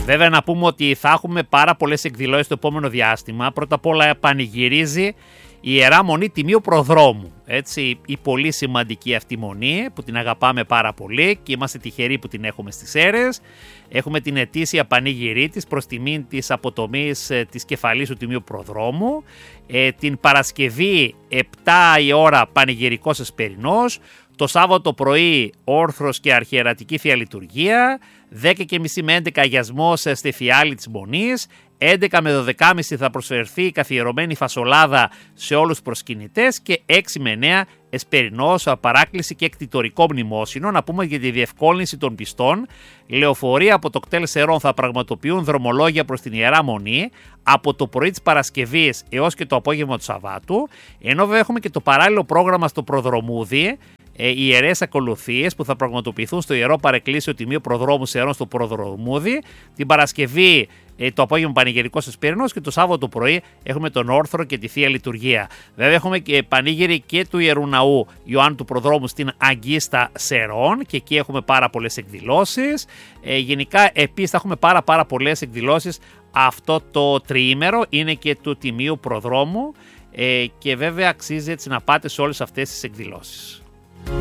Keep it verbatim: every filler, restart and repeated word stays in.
Βέβαια να πούμε ότι θα έχουμε πάρα πολλές εκδηλώσεις το επόμενο διάστημα. Πρώτα απ' όλα πανηγυρίζει η Ιερά Μονή Τιμίου Προδρόμου. Έτσι, η πολύ σημαντική αυτή μονή που την αγαπάμε πάρα πολύ και είμαστε τυχεροί που την έχουμε στις Σέρρες. Έχουμε την ετήσια πανηγυρή της προς τιμήν της αποτομής ε, της κεφαλής του Τιμίου Προδρόμου. Ε, την Παρασκευή επτά η ώρα πανηγυρικός εσπερινός. Το Σάββατο πρωί όρθρος και αρχιερατική Θεία Λειτουργία. δέκα και μισή με έντεκα αγιασμός στη φιάλη της Μονής. έντεκα με δώδεκα και μισή θα προσφερθεί η καθιερωμένη φασολάδα σε όλους τους προσκυνητές και έξι με εννέα εσπερινός, παράκληση και εκτιτορικό μνημόσυνο. Να πούμε για τη διευκόλυνση των πιστών. Λεωφορεία από το κτέλ Σερών θα πραγματοποιούν δρομολόγια προς την Ιερά Μονή από το πρωί της Παρασκευής έως και το απόγευμα του Σαββάτου. Ενώ βέβαια έχουμε και το παράλληλο πρόγραμμα στο Προδρομούδι. Οι ιερές ακολουθίες που θα πραγματοποιηθούν στο Ιερό Παρεκκλήσιο Τιμίου Προδρόμου Σερών στο Προδρομούδι. Την Παρασκευή το απόγευμα πανηγυρικός εσπερινός και το Σάββατο το πρωί έχουμε τον όρθρο και τη Θεία Λειτουργία. Βέβαια έχουμε και πανήγυρη και του Ιερού Ναού Ιωάννου του Προδρόμου στην Αγκίστα Σερών και εκεί έχουμε πάρα πολλές εκδηλώσεις. Ε, γενικά επίσης θα έχουμε πάρα πάρα πολλές εκδηλώσεις αυτό το τριήμερο, είναι και του Τιμίου Προδρόμου ε, και βέβαια αξίζει έτσι να πάτε σε όλες αυτές τις εκδηλώσεις.